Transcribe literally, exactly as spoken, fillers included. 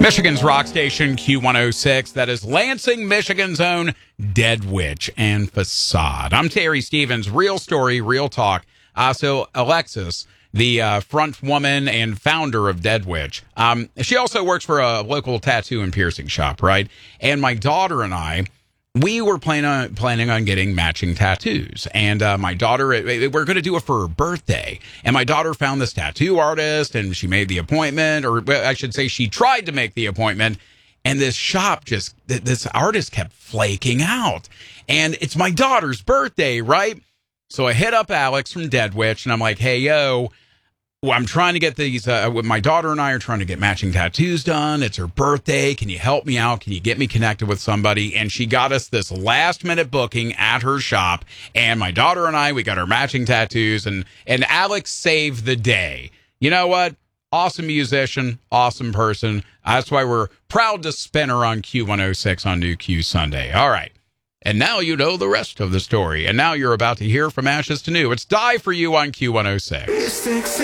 Michigan's rock station, Q one oh six. That is Lansing, Michigan's own Dead Witch and Facade. I'm Terry Stevens. Real story, real talk. Uh, so Alexis, the uh, front woman and founder of Dead Witch, um, she also works for a local tattoo and piercing shop, right? And my daughter and I, we were planning on, planning on getting matching tattoos. And uh, my daughter, we're going to do it for her birthday. And my daughter found this tattoo artist, and she made the appointment, or I should say she tried to make the appointment. And this shop just, this artist kept flaking out. And it's my daughter's birthday, right? So I hit up Alex from Dead Witch, and I'm like, hey, yo, I'm trying to get these, uh, my daughter and I are trying to get matching tattoos done. It's her birthday. Can you help me out? Can you get me connected with somebody? And she got us this last minute booking at her shop. And my daughter and I, we got our matching tattoos, and, and Alex saved the day. You know what? Awesome musician, awesome person. That's why we're proud to spin her on Q one oh six on New Q Sunday. All right. And now you know the rest of the story. And now you're about to hear from ashes to new. It's Die For You on Q one oh six.